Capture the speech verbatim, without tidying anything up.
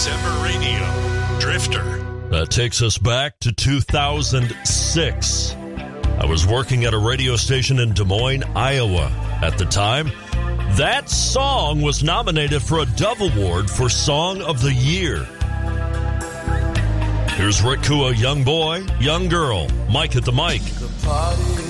December Radio, Drifter. That takes us back to two thousand six. I was working at a radio station in Des Moines, Iowa at the time. That song was nominated for a Dove Award for Song of the Year. Here's Rick Kua, Young Boy, Young Girl, Mike at the mic. The party